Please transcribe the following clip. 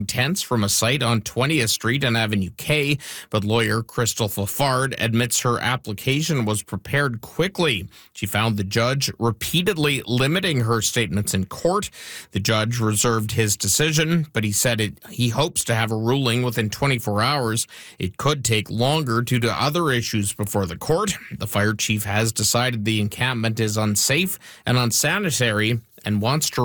tents from a site on 20th Street and Avenue K, but lawyer Crystal Fafard admits her application was prepared quickly. She found the judge repeatedly limiting her statements in court. The judge reserved his decision, but he said he hopes to have a ruling within 24 hours. It could take longer due to other issues before the court. The fire chief has decided the encampment is unsafe and unsanitary and wants to